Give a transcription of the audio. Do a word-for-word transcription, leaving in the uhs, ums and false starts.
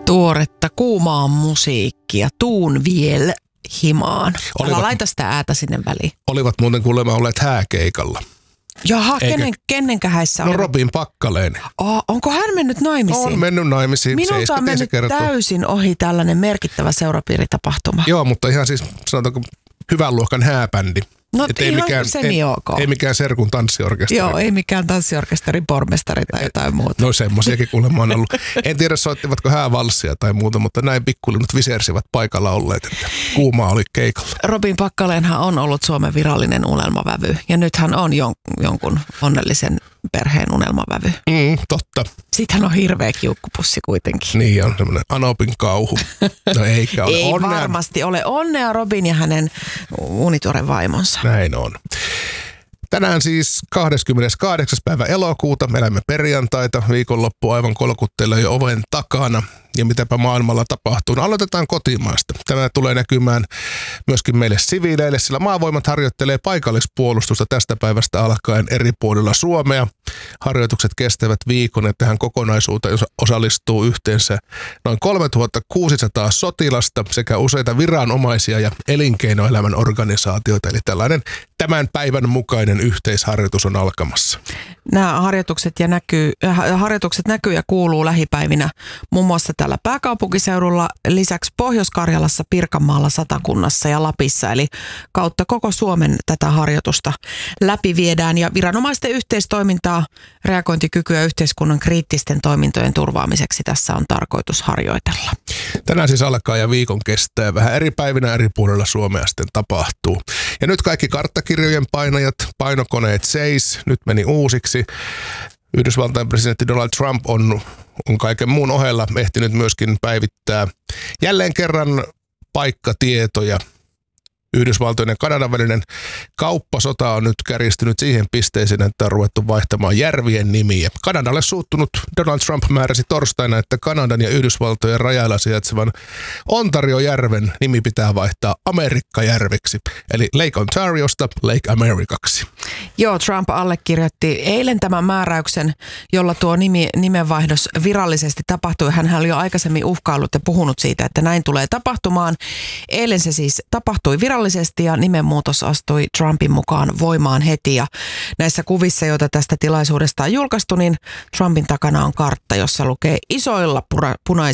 Tuoretta kuumaa musiikkia, tuun viel himaan. Olivat, Älä laita sitä äätä sinne väliin. Olivat muuten kuulemma olleet hääkeikalla. Jaha, kenen, kenen kähäissä no, oli? No Robin Pakkaleen. Oh, onko hän mennyt naimisiin? On mennyt naimisiin. Minulta on mennyt täysin ohi tällainen merkittävä seurapiiritapahtuma. Joo, mutta ihan siis sanotaanko hyvän luokan hääbändi. No ei mikään, ei, ei mikään Serkun tanssiorkesteri. Joo, ei mikään tanssiorkesterin pormestari tai jotain muuta. No semmoisiakin kuulemma on ollut. En tiedä soittivatko häävalssia tai muuta, mutta näin pikkulinnut visersivät paikalla olleet, että kuumaa oli keikalla. Robin Pakkaleenhan on ollut Suomen virallinen unelmavävy ja nyt hän on jon, jonkun onnellisen perheen unelmavävy. Mm, totta. Sitten hän on hirveä kiukkupussi kuitenkin. Niin on, semmoinen Anopin kauhu. No eikä ole. Ei onnea. varmasti ole. Onnea Robin ja hänen unituoren vaimonsa. Näin on. Tänään siis kahdeskymmeneskahdeksas päivä elokuuta. Elämme perjantaita. Viikonloppu aivan kolkuttelee jo oven takana. Ja mitäpä maailmalla tapahtuu. No, aloitetaan kotimaasta. Tämä tulee näkymään myöskin meille siviileille, sillä maavoimat harjoittelee paikallispuolustusta tästä päivästä alkaen eri puolilla Suomea. Harjoitukset kestävät viikon ja tähän kokonaisuuteen osallistuu yhteensä noin kolmetuhattakuusisataa sotilasta sekä useita viranomaisia ja elinkeinoelämän organisaatioita. Eli tällainen tämän päivän mukainen yhteisharjoitus on alkamassa. Nämä harjoitukset, ja näkyy, harjoitukset näkyy ja kuuluu lähipäivinä muun muassa täällä pääkaupunkiseudulla, lisäksi Pohjois-Karjalassa, Pirkanmaalla, Satakunnassa ja Lapissa. Eli kautta koko Suomen tätä harjoitusta läpi viedään ja viranomaisten yhteistoimintaa, reagointikykyä yhteiskunnan kriittisten toimintojen turvaamiseksi tässä on tarkoitus harjoitella. Tänään siis alkaa ja viikon kestää. Vähän eri päivinä eri puolilla Suomea sitten tapahtuu. Ja nyt kaikki karttakirjojen painajat, painokoneet seis, nyt meni uusiksi. Yhdysvaltain presidentti Donald Trump on, on kaiken muun ohella ehtinyt myöskin päivittää jälleen kerran paikkatietoja. Yhdysvaltojen ja Kanadan välinen kauppasota on nyt kärjistynyt siihen pisteeseen, että on ruvettu vaihtamaan järvien nimiä. Kanadalle suuttunut Donald Trump määräsi torstaina, että Kanadan ja Yhdysvaltojen rajalla sijaitsevan Ontario-järven nimi pitää vaihtaa Amerikkajärveksi, eli Lake Ontariosta Lake Americaksi. Joo, Trump allekirjoitti eilen tämän määräyksen, jolla tuo nimi, nimenvaihdos virallisesti tapahtui. Hän oli jo aikaisemmin uhkaillut ja puhunut siitä, että näin tulee tapahtumaan. Eilen se siis tapahtui virallisesti ja nimenmuutos astui Trumpin mukaan voimaan heti. Ja näissä kuvissa, joita tästä tilaisuudesta on julkaistu, niin Trumpin takana on kartta, jossa lukee isoilla pura- punaisilla